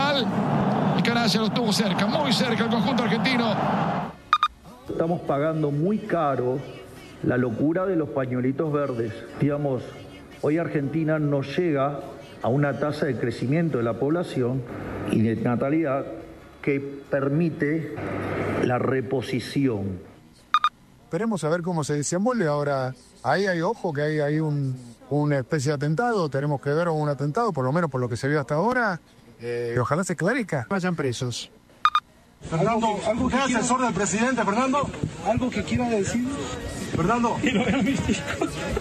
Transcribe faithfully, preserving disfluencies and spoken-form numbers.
penal. Y Canalla lo tuvo cerca, muy cerca el conjunto argentino. Estamos pagando muy caro la locura de los pañuelitos verdes. Digamos, hoy Argentina no llega a una tasa de crecimiento de la población y de natalidad que permite la reposición. Esperemos a ver cómo se desenvuelve ahora. Ahí hay ojo que hay, hay un, una especie de atentado, tenemos que ver un atentado, por lo menos por lo que se vio hasta ahora. Eh, ojalá se esclarezca, vayan presos. Fernando, ¿algo que quiera... asesor del presidente, Fernando? ¿Algo que quiera decir? Fernando. Que lo vean mis hijos.